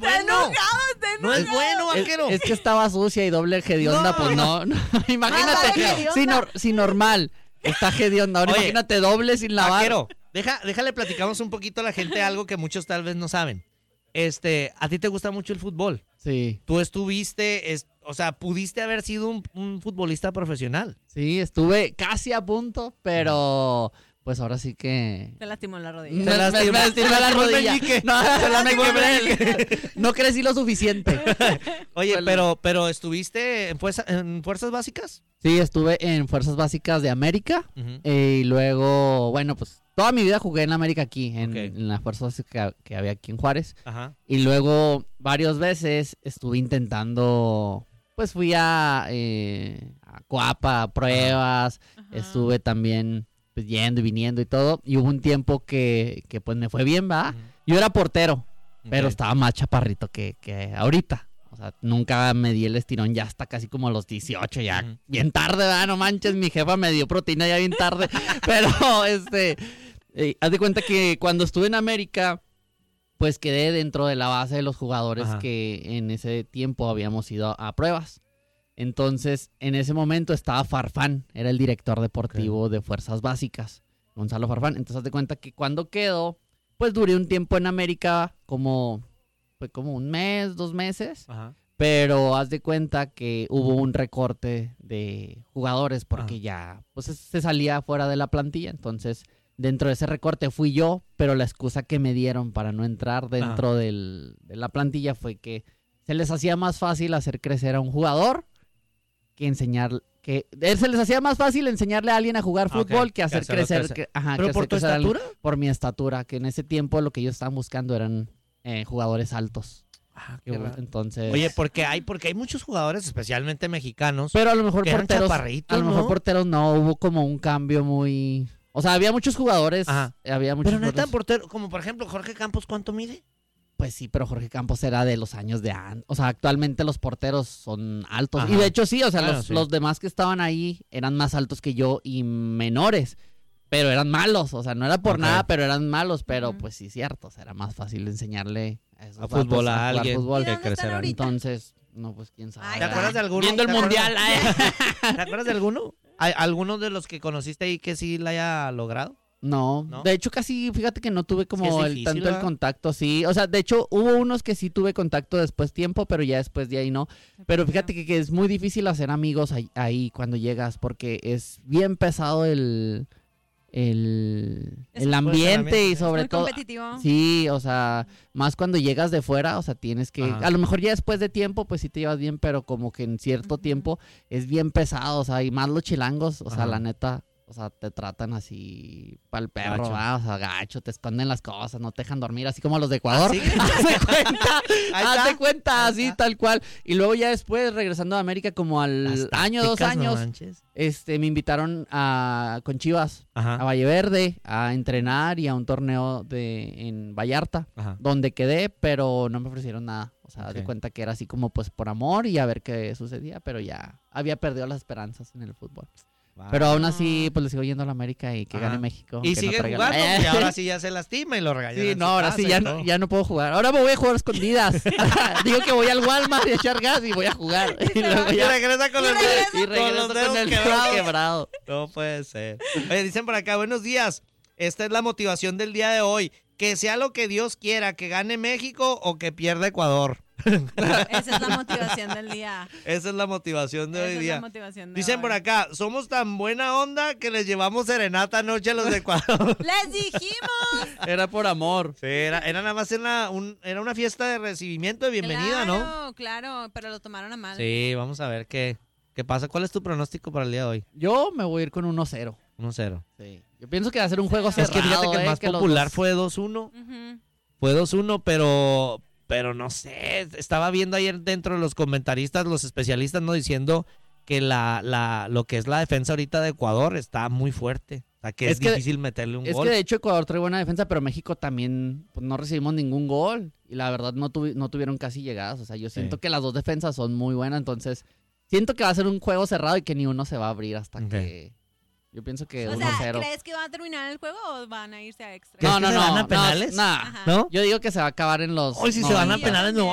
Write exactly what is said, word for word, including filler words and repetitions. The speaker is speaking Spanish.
bueno. enojado, está enojado. No es bueno, vaquero. Es, es que estaba sucia y doble hedionda, No. pues no. no. Imagínate, Ah, hedionda. si, nor- si normal está hedionda, ahora Oye, imagínate doble sin lavar. Vaquero, deja, déjale platicamos un poquito a la gente algo que muchos tal vez no saben. Este, a ti te gusta mucho el fútbol. Sí, Tú estuviste, es, o sea, pudiste haber sido un, un futbolista profesional. sí, estuve casi a punto, pero pues ahora sí que... Se lastimó la Me, rodilla. me- me lastimó. lastimé la Se lastimó el rodilla. meñique. No, Se lastimó me el quebré meñique. el- No crecí lo suficiente. Oye, Bueno. pero, pero ¿estuviste en, fuerza- en fuerzas básicas? Sí, estuve en Fuerzas Básicas de América. Ujú. Eh, y luego, bueno, pues toda mi vida jugué en la América aquí, en, Ok. en las fuerzas que, que había aquí en Juárez. Ajá. Y luego, varias veces estuve intentando, pues fui a, eh, a Coapa, a pruebas, Ajá. estuve también pues, yendo y viniendo y todo. Y hubo un tiempo que, que pues me fue bien, ¿va? Ujú. Yo era portero, pero Ok. estaba más chaparrito que, que ahorita. O sea, nunca me di el estirón ya hasta casi como los dieciocho, ya Ujú. bien tarde, ¿verdad? No manches, mi jefa me dio proteína ya bien tarde. Pero, este, eh, haz de cuenta que cuando estuve en América, pues quedé dentro de la base de los jugadores Ajá. que en ese tiempo habíamos ido a, a pruebas. Entonces, en ese momento estaba Farfán, era el director deportivo de Fuerzas Básicas, Gonzalo Farfán. Entonces, haz de cuenta que cuando quedó, pues duré un tiempo en América como, fue como un mes, dos meses. Ajá. Pero haz de cuenta que hubo un recorte de jugadores porque Ah. ya pues se- se salía fuera de la plantilla. Entonces, dentro de ese recorte fui yo, pero la excusa que me dieron para no entrar dentro del- de la plantilla fue que se les hacía más fácil hacer crecer a un jugador que enseñar que eh, se les hacía más fácil enseñarle a alguien a jugar Ah, ok. fútbol que Que hacer hacerlo crecer, crecer. que- ajá, ¿Pero que por hacer tu crecer al- estatura? por mi estatura, que en ese tiempo lo que ellos estaban buscando eran eh, jugadores altos. Ah, Que- qué raro. Entonces, Oye, porque hay, porque hay muchos jugadores, especialmente mexicanos, pero a lo mejor que eran porteros, chaparritos, a lo mejor ¿no? porteros no, hubo como un cambio muy, o sea, había muchos jugadores, Ajá. había muchos pero neta jugadores- portero, como por ejemplo Jorge Campos, ¿cuánto mide? Pues sí, pero Jorge Campos era de los años de antes, o sea, actualmente los porteros son altos, Ajá. y de hecho sí, o sea, Claro, los, sí. los demás que estaban ahí eran más altos que yo y menores, pero eran malos, o sea, no era por Ok. nada, pero eran malos, pero Ujú. pues sí, cierto, o sea, era más fácil enseñarle a, esos A vatos fútbol a jugar alguien fútbol. ¿Y que dónde están crecerán. ahorita? Entonces, no, pues quién sabe. Ay, ¿Te acuerdas de alguno? Viendo el ¿Te acuerdas- mundial, ay. ¿Te acuerdas de alguno? ¿Hay alguno de los que conociste ahí que sí la haya logrado? No, ¿No? de hecho casi, fíjate que no tuve como Es el difícil, tanto el ¿verdad? contacto, sí, o sea, de hecho hubo unos que sí tuve contacto después tiempo, pero ya después de ahí no, pero fíjate que, que es muy difícil hacer amigos ahí, ahí cuando llegas, porque es bien pesado el, el, Es el un- ambiente y Muy sobre Muy todo, competitivo. sí, o sea, más cuando llegas de fuera, o sea, tienes que, Ajá. a lo mejor ya después de tiempo, pues sí te llevas bien, pero como que en cierto Ujú. tiempo es bien pesado, o sea, y más los chilangos, o sea, Ajá. la neta, o sea, te tratan así pa'l perro, Gacho. ¿va? O sea, gacho, te esconden las cosas, no te dejan dormir, así como los de Ecuador. ¿Ah, sí? Hazte cuenta, Ahí hazte está. cuenta, Ahí así está. tal cual. Y luego ya después, regresando a América como al Las año, dos tácticas, no años, manches. este, me invitaron a, con Chivas a Ajá. Valle Verde a entrenar y a un torneo de en Vallarta, Ajá. donde quedé, pero no me ofrecieron nada. O sea, Ok. de cuenta que era así como pues por amor y a ver qué sucedía, pero ya había perdido las esperanzas en el fútbol. Va. Pero aún así, pues le sigo yendo a la América y que Ajá. gane México. Y que sigue no traiga- jugando, Eh. y ahora sí ya se lastima y lo regañan. Sí, en no, su ahora casa sí y ya todo. no, ya no puedo jugar. Ahora me voy a jugar a escondidas. Digo que voy al Walmart y a echar gas y voy a jugar. Y luego Y ya regresa con, Y los, regresa y con regreso los con dedos el dedo quebrados. quebrado. No puede ser. Oye, dicen por acá, buenos días. Esta es la motivación del día de hoy. Que sea lo que Dios quiera, que gane México o que pierda Ecuador. Esa es la motivación del día. Esa es la motivación de Esa hoy es día. la motivación de Dicen hoy. por acá, somos tan buena onda que les llevamos serenata anoche a los de Ecuador. ¡Les dijimos! Era por amor. Sí, era, era nada más una, un, era una fiesta de recibimiento, de bienvenida, ¿no? Claro, claro, pero lo tomaron a mal. Sí, vamos a ver qué, qué pasa. ¿Cuál es tu pronóstico para el día de hoy? Yo me voy a ir con uno cero. uno cero. Sí. Yo pienso que va a ser un juego Es Es cerrado. que fíjate que el eh, más que los popular dos- fue dos uno. Ujú. Fue dos uno, pero, pero no sé. Estaba viendo ayer dentro de los comentaristas, los especialistas, ¿no? Diciendo que la, la, lo que es la defensa ahorita de Ecuador está muy fuerte. O sea, que es, Es que- difícil meterle un Es gol. que de hecho Ecuador trae buena defensa, pero México también pues, no recibimos ningún gol. Y la verdad no, tuvi- no tuvieron casi llegadas. O sea, yo siento Sí. que las dos defensas son muy buenas. Entonces, siento que va a ser un juego cerrado y que ni uno se va a abrir hasta Ok. que... Yo pienso que O uno sea, cero. ¿crees que va a terminar el juego o van a irse a extra? ¿Crees No, que no, se no. van a no, penales? nah. Ajá. ¿No? Yo digo que se va a acabar en los... Hoy si se no, van a Sí, penales me voy